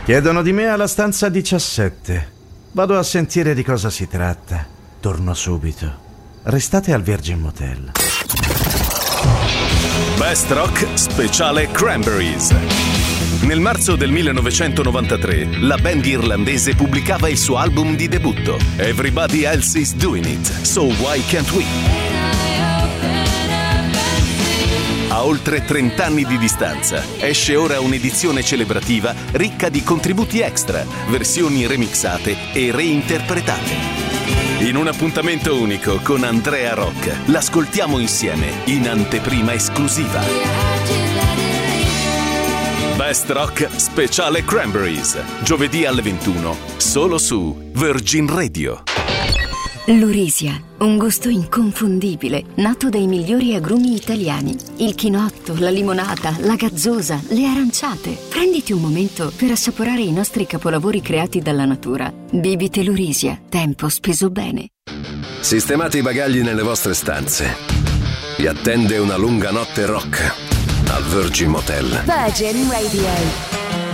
Chiedono di me alla stanza 17. Vado a sentire di cosa si tratta. Torno subito. Restate al Virgin Motel. Best Rock speciale Cranberries. Nel marzo del 1993 la band irlandese pubblicava il suo album di debutto, Everybody Else Is Doing It, So Why Can't We? A oltre 30 anni di distanza esce ora un'edizione celebrativa ricca di contributi extra, versioni remixate e reinterpretate. In un appuntamento unico con Andrea Rock, l'ascoltiamo insieme in anteprima esclusiva. Best Rock speciale Cranberries, giovedì alle 21, solo su Virgin Radio. Lurisia, un gusto inconfondibile, nato dai migliori agrumi italiani. Il chinotto, la limonata, la gazzosa, le aranciate. Prenditi un momento per assaporare i nostri capolavori creati dalla natura. Bibite Lurisia, tempo speso bene. Sistemate i bagagli nelle vostre stanze. Vi attende una lunga notte rock al Virgin Motel. Virgin Radio.